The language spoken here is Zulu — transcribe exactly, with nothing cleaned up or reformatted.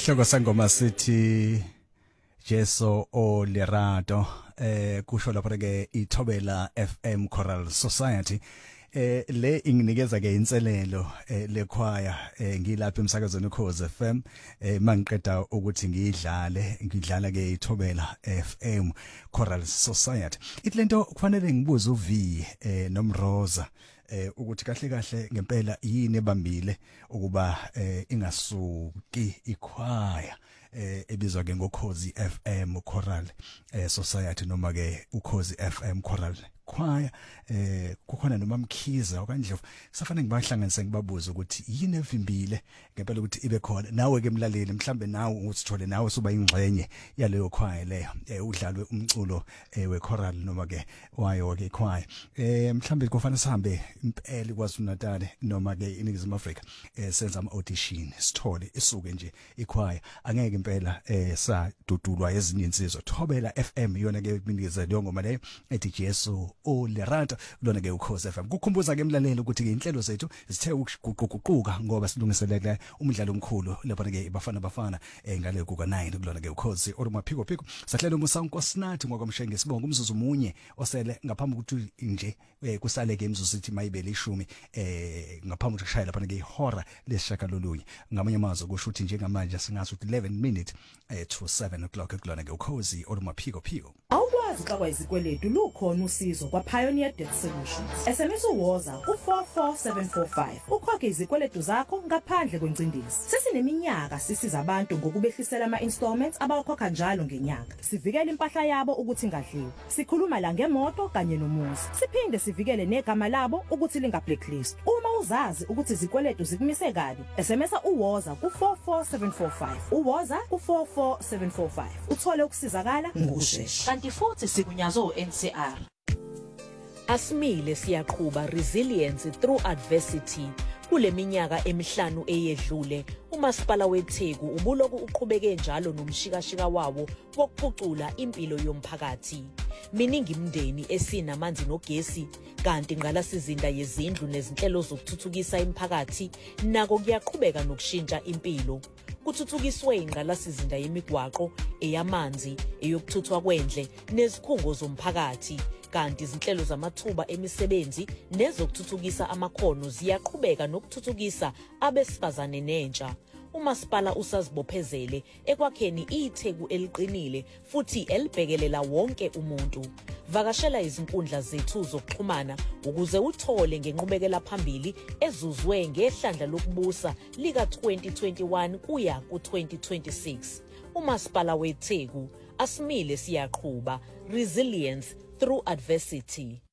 Isihloko sangoma sithi Jesu o Lerato eh kusho lapha ke iThobela F M Choral Society eh le inginikeza ke inselelo lekhwaya ngilapha emsakazweni Ukhozi F M eh mangiqeda ukuthi ngidlale ngidlala ke iThobela F M Choral Society itlento kufanele ngibuze uV eh nomroza eh ukuthi kahle kahle ngempela yini ebambile ukuba eh ingasuki ikhwaya eh ebizwa ke ngokhozi F M Choral eh Society noma ke Ukhozi F M Choral Choir eh kukhona noma Mkhiza okandlovu kusafanele ngibahlanganise ngibabuza ukuthi yini evimbile ngempela ukuthi ibe khona nawe ke mlaleli mhlambe nawe usithole nawe suba ingxenye yaleyo choir leyo eh udlalwe umculo eh we choral noma ke wayo ke choir eh mhlambe kufanele sihambe impela kwaZulu Natal noma ke iNingizimu Afrika eh senza ama audition sithole isuke nje ichoir angeke impela eh sadudulwa ezinye insizwa Thobela F M yona ke ibinikeza leyo ngoma leyo ethi Jesu o Lerato lona ke Ukhozi F M kukhumbuza ke emlaleli ukuthi ke inhlelo zethu zithe ukuguquguquka ngoba silungiselela umdlalo omkhulu lapha ke ibafana bafana ngale kuka nine kulona ke Ukhozi olumaphiko phiko sahlela umusankosinathi ngokwamshenge sibonga umzuzu munye osele ngaphambi ukuthi nje kusale ke imzuzu sithi mayibele ishumi eh ngaphambi ukuthi kushaya lapha ke ihora lesishakalolunye ngamanye amazwi kusho ukuthi njengamanje singathi eleven minutes to seven o'clock kulona ke Ukhozi olumaphiko phiko awukwazi xa kwayizikweletu lukhona usizo kwa Pioneer Debt Solutions S M S uwoza u four four seven four five ukhokhe izikweletu zakho ngaphandle kwencindezi sesineminyaka sisiza abantu ngokubehlisela ama installments abakhokha njalo ngenyanga sivikele impahla yabo ukuthi ingadliwa sikhuluma la ngemoto kanye nomuzi siphinde sivikele negama labo ukuthi linga blacklist uma uzazi ukuthi izikweletu zikumise kabi S M S uwoza ku four four seven four five uwoza ku four four seven four five uthole ukusizakala ngokusheshsha kanti futhi sikunyazo N C R Asimile siyaqhubha resilience through adversity kuleminyaka emihlanu eyedlule umasipala weTheku ubuloku uqhubeke njalo nomshikashika wawo wokuphucula impilo yomphakathi miningi imndeni esinamanzi nogesi kanti ingqalasizinda yezindlu nezinhlelo zokuthuthukisa imphakathi nako kuyaqhubeka nokushintsha impilo kuthuthukiswe ingqalasizinda yemigwaqo eyamanzi eyokuthuthwa kwendle nezikhungo zomphakathi kanti izinhlelo zamathuba emisebenzi nezokuthuthukisa amakhono ziyaqhubeka nokuthuthukisa abesifazane nentsha umasipala usazibophezele ekwakheni iTheku eliqinile futhi elibhekelela wonke umuntu vakashela izinkundla zethu zokuxhumana ukuze uthole ngenqubekela phambili ezuzwe ngehlandla lokubusa lika twenty twenty-one kuya ku twenty twenty-six umasipala weTheku asimile siyaqhubha resilience through adversity